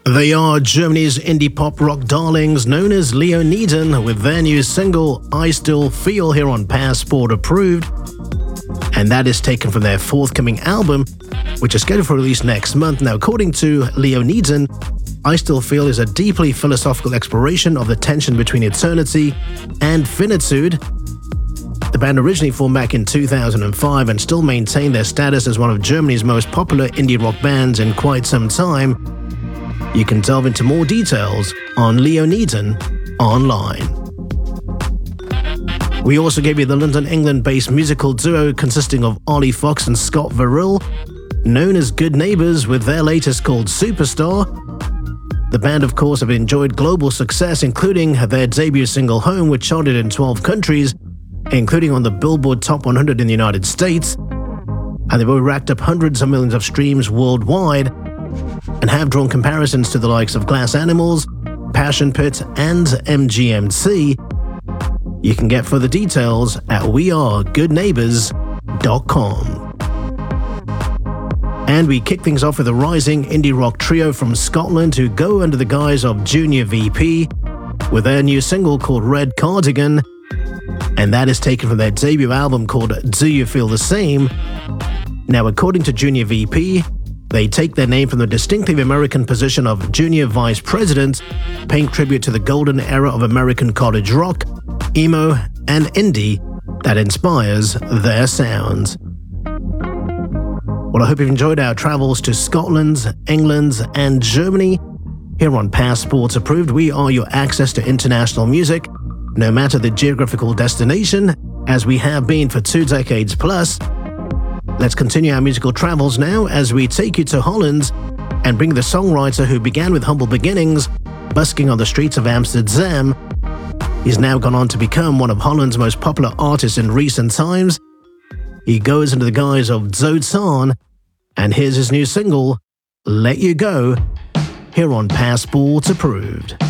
They are Germany's indie pop rock darlings known as Leoniden with their new single I Still Feel here on Passport Approved. And that is taken from their forthcoming album, which is scheduled for release next month. Now, according to Leoniden, I Still Feel is a deeply philosophical exploration of the tension between eternity and finitude. The band originally formed back in 2005 and still maintain their status as one of Germany's most popular indie rock bands in quite some time. You can delve into more details on Leoniden online. We also gave you the London, England-based musical duo consisting of Ollie Fox and Scott Verrill, known as Good Neighbours, with their latest called Superstar. The band, of course, have enjoyed global success, including their debut single Home, which charted in 12 countries, including on the Billboard Top 100 in the United States. And they've already racked up hundreds of millions of streams worldwide and have drawn comparisons to the likes of Glass Animals, Passion Pit, and MGMT. You can get further details at wearegoodneighbours.com. And we kick things off with a rising indie rock trio from Scotland who go under the guise of Junior VP with their new single called Red Cardigan, and that is taken from their debut album called Do You Feel the Same? Now, according to Junior VP, they take their name from the distinctly American position of Junior Vice President, paying tribute to the golden era of American college rock, emo, and indie that inspires their sound. Well, I hope you've enjoyed our travels to Scotland, England, and Germany. Here on Passport Approved, we are your access to international music, no matter the geographical destination, as we have been for 2 decades plus. Let's continue our musical travels now as we take you to Holland and bring the songwriter who began with humble beginnings, busking on the streets of Amsterdam. He's now gone on to become one of Holland's most popular artists in recent times. He goes under the guise of Zotan, and here's his new single, Let You Go, here on Passport Approved.